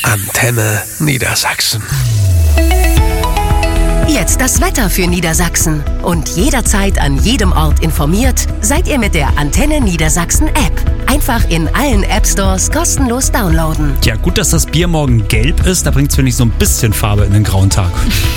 Antenne Niedersachsen. Jetzt das Wetter für Niedersachsen. Und jederzeit an jedem Ort informiert seid ihr mit der Antenne Niedersachsen App. Einfach in allen App-Stores kostenlos downloaden. Ja, gut, dass das Bier morgen gelb ist. Da bringt es wenigstens so ein bisschen Farbe in den grauen Tag.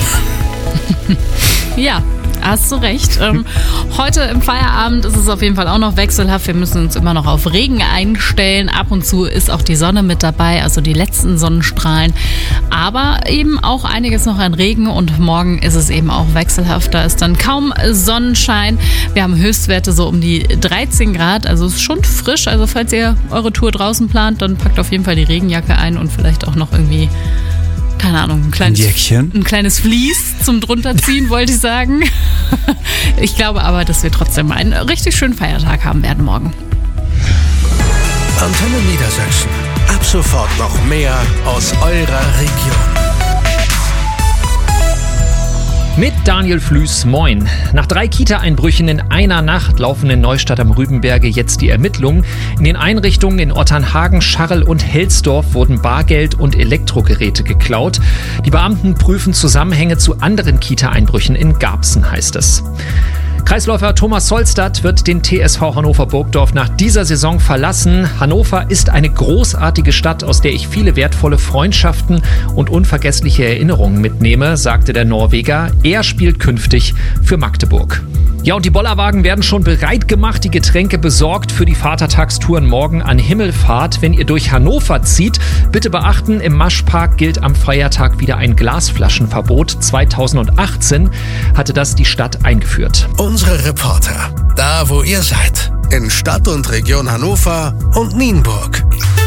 Ja, hast du recht. Heute im Feierabend ist es auf jeden Fall auch noch wechselhaft. Wir müssen uns immer noch auf Regen einstellen. Ab und zu ist auch die Sonne mit dabei, also die letzten Sonnenstrahlen. Aber eben auch einiges noch an Regen und morgen ist es eben auch wechselhaft. Da ist dann kaum Sonnenschein. Wir haben Höchstwerte so um die 13 Grad, also es ist schon frisch. Also falls ihr eure Tour draußen plant, dann packt auf jeden Fall die Regenjacke ein und vielleicht auch noch irgendwie, keine Ahnung, ein kleines Vlies zum drunterziehen, wollte ich sagen. Ich glaube aber, dass wir trotzdem einen richtig schönen Feiertag haben werden morgen. Antenne Niedersachsen. Ab sofort noch mehr aus eurer Region. Mit Daniel Flüß, moin. Nach 3 Kita-Einbrüchen in einer Nacht laufen in Neustadt am Rübenberge jetzt die Ermittlungen. In den Einrichtungen in Otternhagen, Scharrel und Helsdorf wurden Bargeld und Elektrogeräte geklaut. Die Beamten prüfen Zusammenhänge zu anderen Kita-Einbrüchen in Garbsen, heißt es. Kreisläufer Thomas Solstad wird den TSV Hannover Burgdorf nach dieser Saison verlassen. Hannover ist eine großartige Stadt, aus der ich viele wertvolle Freundschaften und unvergessliche Erinnerungen mitnehme, sagte der Norweger. Er spielt künftig für Magdeburg. Ja, und die Bollerwagen werden schon bereit gemacht, die Getränke besorgt für die Vatertagstouren morgen an Himmelfahrt. Wenn ihr durch Hannover zieht, bitte beachten, im Maschpark gilt am Feiertag wieder ein Glasflaschenverbot. 2018 hatte das die Stadt eingeführt. Unsere Reporter, da wo ihr seid, in Stadt und Region Hannover und Nienburg.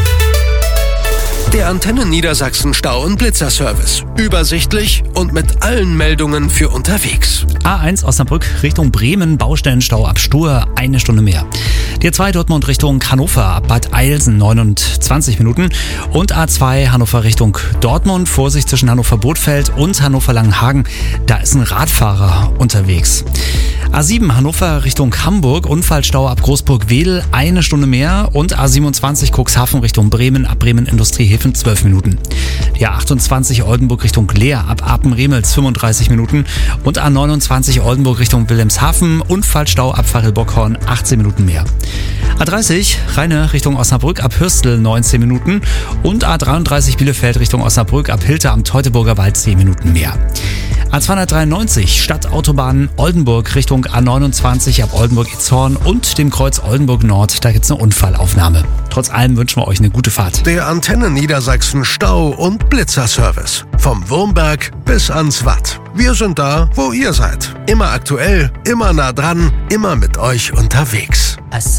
Der Antenne Niedersachsen Stau- und Blitzerservice. Übersichtlich und mit allen Meldungen für unterwegs. A1 Osnabrück Richtung Bremen, Baustellenstau ab Stur, 1 Stunde mehr. Die A2 Dortmund Richtung Hannover ab Bad Eilsen, 29 Minuten. Und A2 Hannover Richtung Dortmund, Vorsicht zwischen Hannover-Bothfeld und Hannover-Langenhagen. Da ist ein Radfahrer unterwegs. A7 Hannover Richtung Hamburg, Unfallstau ab Großburg-Wedel, 1 Stunde mehr. Und A27 Cuxhaven Richtung Bremen, ab Bremen Industriehäfen, 12 Minuten. Die A28 Oldenburg Richtung Leer, ab Apen-Remels, 35 Minuten. Und A29 Oldenburg Richtung Wilhelmshaven, Unfallstau ab Pfarrel-Bockhorn, 18 Minuten mehr. A30 Rheine Richtung Osnabrück, ab Hürstel, 19 Minuten. Und A33 Bielefeld Richtung Osnabrück, ab Hilter am Teutoburger Wald, 10 Minuten mehr. A293 Stadtautobahn Oldenburg Richtung A29 ab Oldenburg-Itzhorn und dem Kreuz Oldenburg Nord. Da gibt's eine Unfallaufnahme. Trotz allem wünschen wir euch eine gute Fahrt. Der Antenne Niedersachsen Stau- und Blitzerservice. Vom Wurmberg bis ans Watt. Wir sind da, wo ihr seid. Immer aktuell, immer nah dran, immer mit euch unterwegs.